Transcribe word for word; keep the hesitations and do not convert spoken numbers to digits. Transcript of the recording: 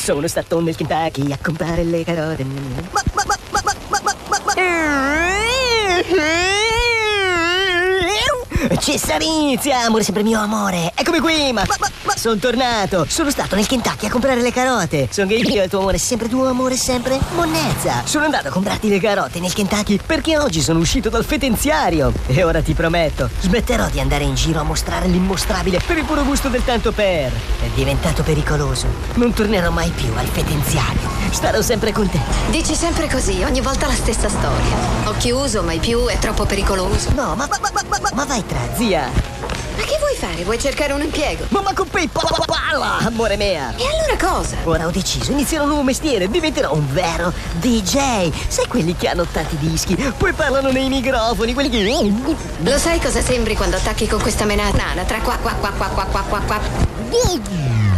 Sono stato nel Kentucky a comprare le carote. Ma, ma, ma, ma, ma, ma, ma, ma, ma. Cessarizia, amore sempre mio amore. Eccomi qui, ma, ma, ma, ma sono tornato. Sono stato nel Kentucky a comprare le carote. Sono che io e il tuo amore, sempre tuo amore, sempre monnezza. Sono andato a comprarti le carote nel Kentucky perché oggi sono uscito dal fetenziario. E ora ti prometto, smetterò di andare in giro a mostrare l'immostrabile per il puro gusto del tanto per. È diventato pericoloso. Non tornerò mai più al fetenziario. Starò sempre con te. Dici sempre così, ogni volta la stessa storia. Ho chiuso, mai più, è troppo pericoloso. No, ma, ma, ma, ma, ma, ma vai tra, zia. Ma che vuoi fare? Vuoi cercare un impiego? Mamma con Pippa, palla, amore mia. E allora cosa? Ora ho deciso, inizierò un nuovo mestiere, diventerò un vero D J. Sai quelli che hanno tanti dischi, poi parlano nei microfoni, quelli che... Lo sai cosa sembri quando attacchi con questa menata? Tra qua qua qua qua qua qua qua.